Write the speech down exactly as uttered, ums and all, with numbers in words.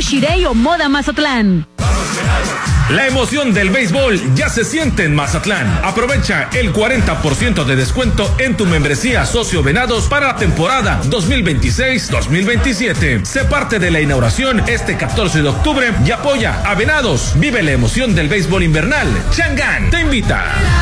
Shirei o Moda Mazatlán. La emoción del béisbol ya se siente en Mazatlán. Aprovecha el cuarenta por ciento de descuento en tu membresía Socio Venados para la temporada dos mil veintiséis dos mil veintisiete. Sé parte de la inauguración este catorce de octubre y apoya a Venados. Vive la emoción del béisbol invernal. Changán te invita.